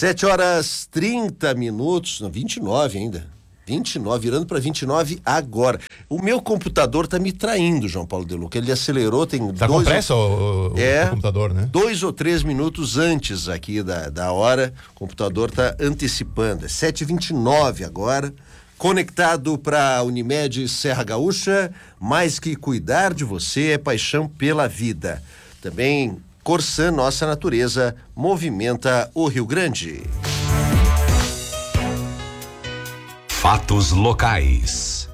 7h30, não, 29 ainda. 29, virando para 29 agora. O meu computador tá me traindo, João Paulo De Luca. Ele acelerou, tem tá com pressa o computador, né? 2 ou 3 minutos antes aqui da hora. O computador tá antecipando. É 7h29 agora. Conectado para Unimed Serra Gaúcha. Mais que cuidar de você é paixão pela vida. Também Corsan, nossa natureza, movimenta o Rio Grande. Fatos locais.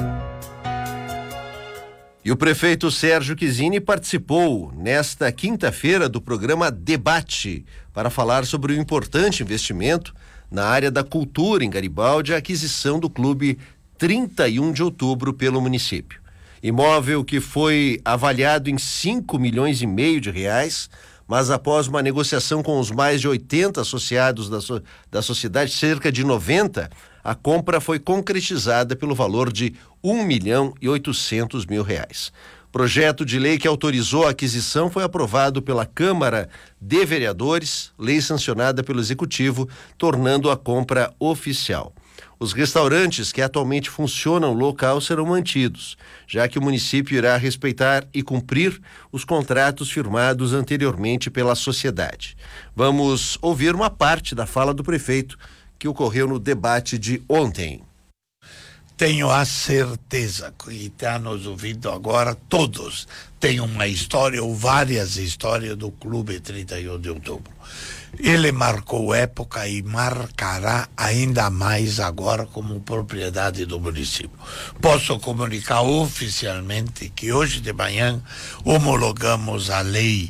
E o prefeito Sérgio Quizini participou nesta quinta-feira do programa Debate para falar sobre o importante investimento na área da cultura em Garibaldi, a aquisição do Clube 31 de Outubro pelo município. Imóvel que foi avaliado em 5,5 milhões de reais, mas após uma negociação com os mais de 80 associados da sociedade, cerca de 90, a compra foi concretizada pelo valor de 1,8 milhão reais. Projeto de lei que autorizou a aquisição foi aprovado pela Câmara de Vereadores, lei sancionada pelo Executivo, tornando a compra oficial. Os restaurantes que atualmente funcionam no local serão mantidos, já que o município irá respeitar e cumprir os contratos firmados anteriormente pela sociedade. Vamos ouvir uma parte da fala do prefeito que ocorreu no debate de ontem. Tenho a certeza que está nos ouvindo agora, todos têm uma história ou várias histórias do Clube 31 de Outubro. Ele marcou época e marcará ainda mais agora como propriedade do município. Posso comunicar oficialmente que hoje de manhã homologamos a lei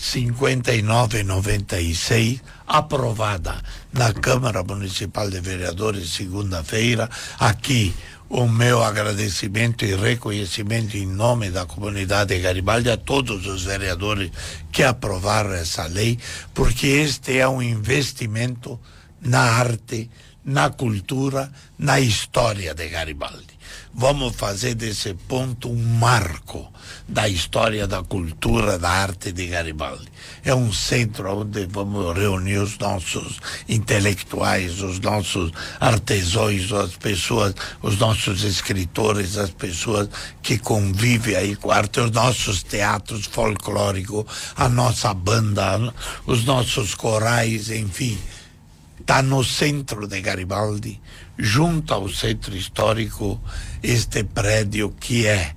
5996, aprovada na Câmara Municipal de Vereadores segunda-feira. Aqui o meu agradecimento e reconhecimento em nome da comunidade de Garibaldi a todos os vereadores que aprovaram essa lei, porque este é um investimento na arte, na cultura, na história de Garibaldi. Vamos fazer desse ponto um marco da história, da cultura, da arte de Garibaldi. É um centro onde vamos reunir os nossos intelectuais, os nossos artesãos, as pessoas, os nossos escritores, as pessoas que convivem aí com a arte, os nossos teatros folclóricos, a nossa banda, os nossos corais, enfim. Está no centro de Garibaldi, junto ao centro histórico, este prédio que é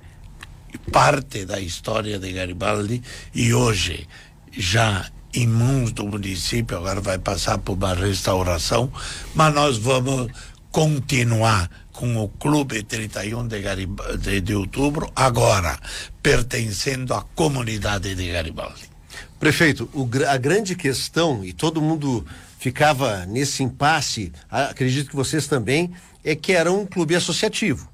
parte da história de Garibaldi e hoje já em mãos do município, agora vai passar por uma restauração, mas nós vamos continuar com o Clube 31 de Outubro, agora pertencendo à comunidade de Garibaldi. Prefeito, a grande questão, e todo mundo ficava nesse impasse, acredito que vocês também, é que era um clube associativo,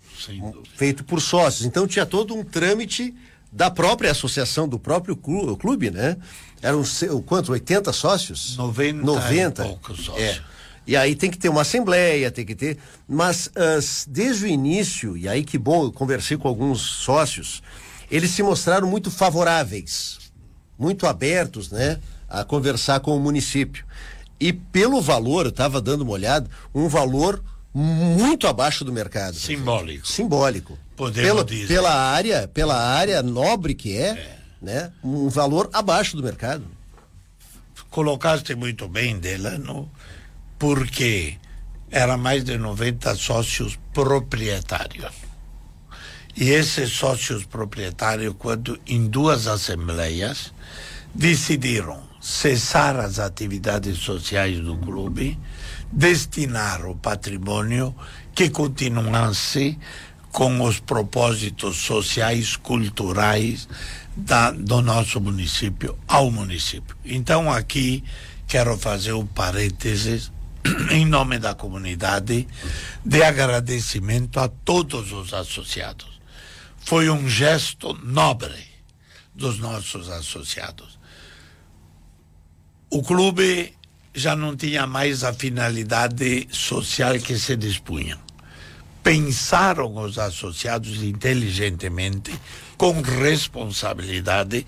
feito por sócios. Então tinha todo um trâmite da própria associação, do próprio clube, né? Eram quantos? 80 sócios? 90 e poucos sócios. E aí tem que ter uma assembleia, tem que ter, mas desde o início, e aí que bom, eu conversei com alguns sócios, eles se mostraram muito favoráveis, muito abertos, né? A conversar com o município. E pelo valor, eu estava dando uma olhada, um valor muito abaixo do mercado. Simbólico. Podemos dizer. Pela área nobre que né? Um valor abaixo do mercado. Colocaste muito bem, Delano, porque era mais de 90 sócios proprietários. E esses sócios proprietários, quando em 2 assembleias, decidiram cessar as atividades sociais do clube, destinar o patrimônio que continuasse com os propósitos sociais, culturais do nosso município ao município. Então aqui quero fazer um parênteses em nome da comunidade de agradecimento a todos os associados. Foi um gesto nobre dos nossos associados. O clube já não tinha mais a finalidade social que se dispunha. Pensaram os associados inteligentemente, com responsabilidade,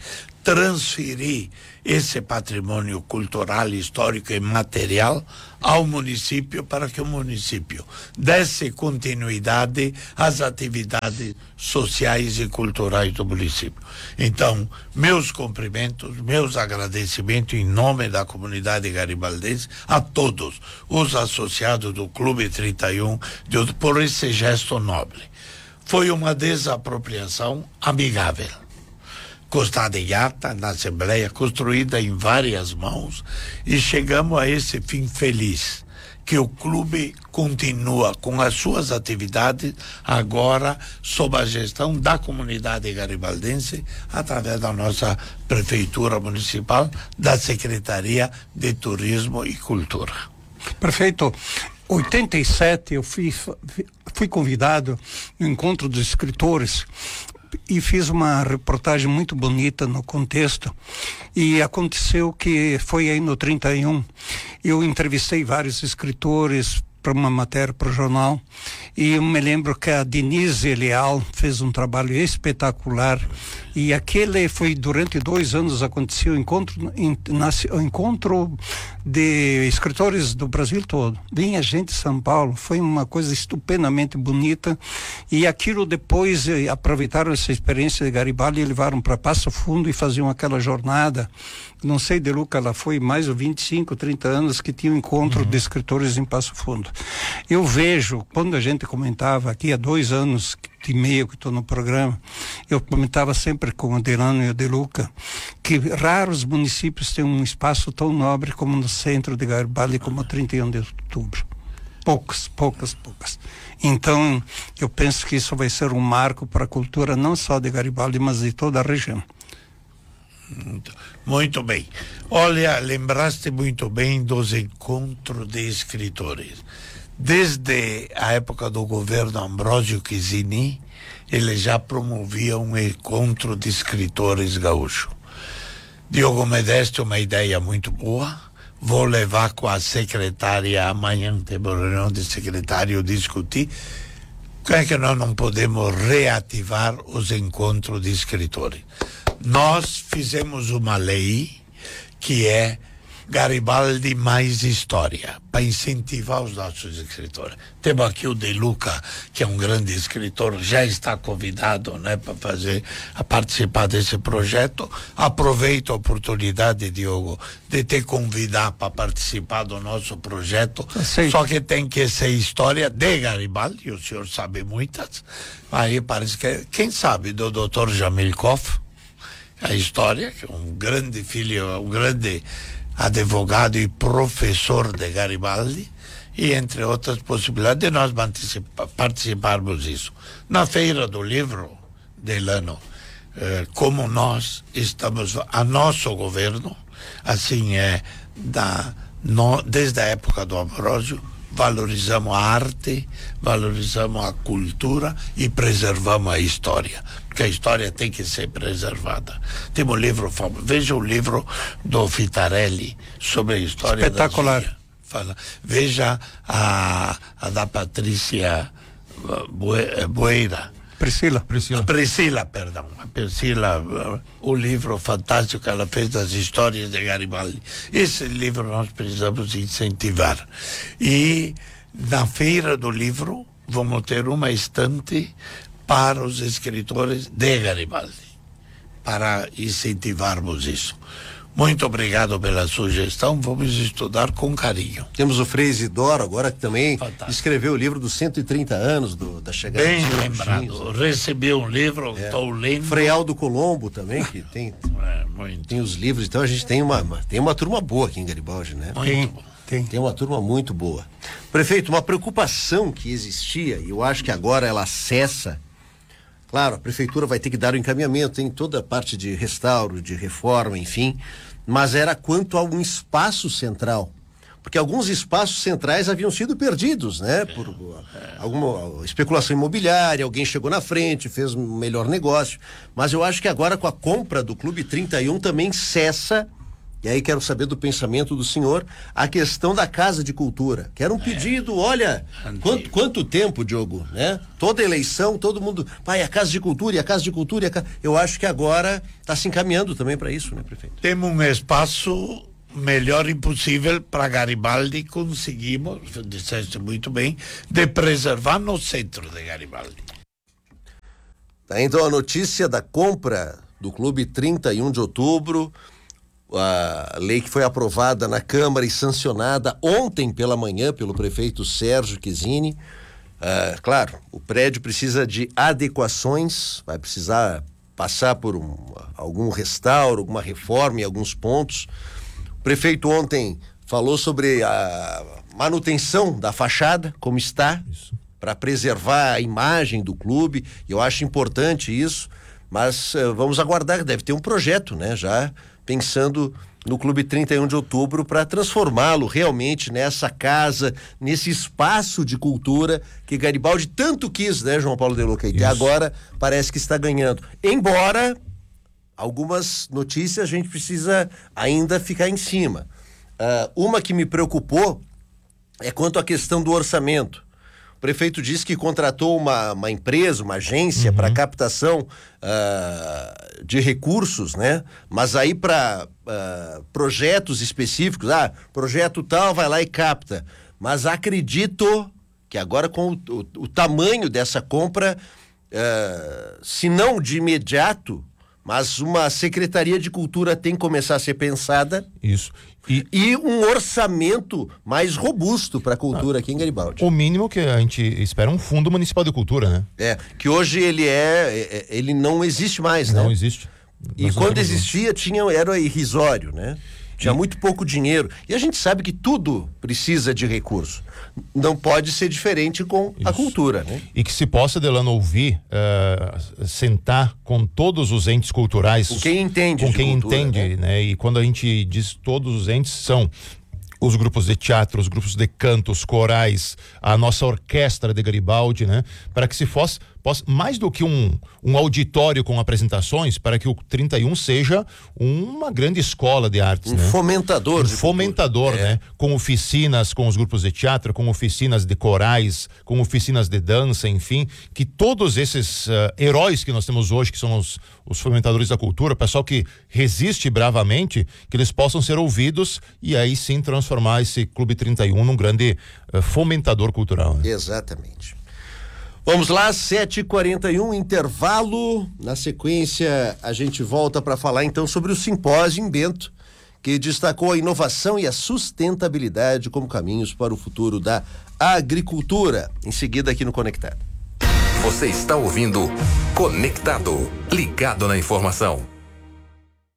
transferir esse patrimônio cultural, histórico e material ao município, para que o município desse continuidade às atividades sociais e culturais do município. Então, meus cumprimentos, meus agradecimentos em nome da comunidade garibaldense a todos os associados do Clube 31 por esse gesto nobre. Foi uma desapropriação amigável, constada em ata na Assembleia, construída em várias mãos, e chegamos a esse fim feliz, que o clube continua com as suas atividades agora sob a gestão da comunidade garibaldense, através da nossa prefeitura municipal, da Secretaria de Turismo e Cultura. Prefeito, 87 eu fui convidado no encontro dos escritores e fiz uma reportagem muito bonita no contexto, e aconteceu que foi aí no 31, eu entrevistei vários escritores para uma matéria para o jornal, e eu me lembro que a Denise Leal fez um trabalho espetacular, e aquele foi durante 2 anos, aconteceu o encontro de escritores do Brasil todo, vinha gente de São Paulo, foi uma coisa estupendamente bonita, e aquilo depois aproveitaram essa experiência de Garibaldi e levaram para Passo Fundo e faziam aquela jornada, não sei, De Luca, ela foi mais de 25, 30 anos que tinha um encontro de escritores em Passo Fundo. Eu vejo, quando a gente comentava aqui há 2 anos e meio que estou no programa, eu comentava sempre com o Delano e o De Luca que raros municípios têm um espaço tão nobre como no centro de Garibaldi, como o 31 de outubro. Poucas. Então, eu penso que isso vai ser um marco para a cultura não só de Garibaldi, mas de toda a região. Muito bem. Olha, lembraste muito bem dos encontros de escritores. Desde a época do governo Ambrósio Chizini, ele já promovia um encontro de escritores gaúchos. Diogo me deste uma ideia muito boa. Vou levar com a secretária amanhã, temos reunião de secretário, discutir como é que nós não podemos reativar os encontros de escritores. Nós fizemos uma lei que é Garibaldi mais história, para incentivar os nossos escritores. Temos aqui o De Luca, que é um grande escritor, já está convidado, né, para participar desse projeto. Aproveito a oportunidade, Diogo, de te convidar para participar do nosso projeto. Só que tem que ser história de Garibaldi, o senhor sabe muitas. Aí parece que, quem sabe, do Dr. Jamil Koff, a história, que é um grande filho, um grande advogado e professor de Garibaldi, e entre outras possibilidades de nós participarmos disso. Na Feira do Livro del ano, como nós estamos, a nosso governo, assim desde a época do Ambrósio, valorizamos a arte, valorizamos a cultura e preservamos a história, porque a história tem que ser preservada. Tem um livro famoso, veja o livro do Fitarelli sobre a história espetacular. Da fala, veja a da Patrícia Bueira. Priscila, o livro fantástico que ela fez das histórias de Garibaldi. Esse livro nós precisamos incentivar. E na Feira do Livro vamos ter uma estante para os escritores de Garibaldi, para incentivarmos isso. Muito obrigado pela sugestão, vamos estudar com carinho. Temos o Frei Isidoro agora, que também escreveu o livro dos 130 anos da chegada. Bem lembrado, recebi um livro, estou lendo. Frei Aldo Colombo também, que tem os livros, então a gente tem uma turma boa aqui em Garibaldi, né? Tem uma turma muito boa. Prefeito, uma preocupação que existia, e eu acho que agora ela cessa. Claro, a prefeitura vai ter que dar o encaminhamento, tem toda a parte de restauro, de reforma, enfim, mas era quanto a um espaço central, porque alguns espaços centrais haviam sido perdidos, né, por alguma especulação imobiliária, alguém chegou na frente, fez um melhor negócio, mas eu acho que agora com a compra do Clube 31 também cessa E aí quero saber do pensamento do senhor a questão da Casa de Cultura, que era um pedido, olha, quanto tempo, Diogo, né? Toda eleição, todo mundo, pai, a Casa de Cultura, e a Casa de Cultura, eu acho que agora está se encaminhando também para isso, né, prefeito? Temos um espaço melhor impossível para Garibaldi, conseguimos, disseste muito bem, de preservar no centro de Garibaldi. Tá, então a notícia da compra do Clube 31 de Outubro, a lei que foi aprovada na Câmara e sancionada ontem pela manhã pelo prefeito Sérgio Chiesini. Claro, o prédio precisa de adequações, vai precisar passar por algum restauro, alguma reforma em alguns pontos. O prefeito ontem falou sobre a manutenção da fachada, como está, para preservar a imagem do clube, e eu acho importante isso, mas vamos aguardar, deve ter um projeto, né, já pensando no Clube 31 de Outubro para transformá-lo realmente nessa casa, nesse espaço de cultura que Garibaldi tanto quis, né, João Paulo De Luca, e que agora parece que está ganhando. Embora algumas notícias a gente precisa ainda ficar em cima. Uma que me preocupou é quanto à questão do orçamento. O prefeito disse que contratou uma empresa, uma agência para captação de recursos, né? Mas aí para projetos específicos, projeto tal, vai lá e capta. Mas acredito que agora com o tamanho dessa compra, se não de imediato, mas uma Secretaria de Cultura tem que começar a ser pensada. Isso. E um orçamento mais robusto para a cultura aqui em Garibaldi. O mínimo que a gente espera é um fundo municipal de cultura, né? Que hoje ele não existe mais, né? Não existe. E quando existia, era irrisório, né? Tinha muito pouco dinheiro. E a gente sabe que tudo precisa de recurso. Não pode ser diferente com a cultura, né? E que se possa, Delano, ouvir, sentar com todos os entes culturais. Com quem entende. Com quem entende, né? E quando a gente diz todos os entes, são os grupos de teatro, os grupos de canto, os corais, a nossa orquestra de Garibaldi, né? Para que se possa, mais do que um auditório com apresentações, para que o 31 seja uma grande escola de artes, né? Fomentador. Fomentador, né? Com oficinas com os grupos de teatro, com oficinas de corais, com oficinas de dança, enfim, que todos esses heróis que nós temos hoje, que são os fomentadores da cultura, pessoal que resiste bravamente, que eles possam ser ouvidos e aí sim transformar esse Clube 31 num grande fomentador cultural, né? Exatamente. Vamos lá, 7h41, intervalo. Na sequência, a gente volta para falar então sobre o simpósio em Bento, que destacou a inovação e a sustentabilidade como caminhos para o futuro da agricultura. Em seguida, aqui no Conectado. Você está ouvindo Conectado, ligado na informação.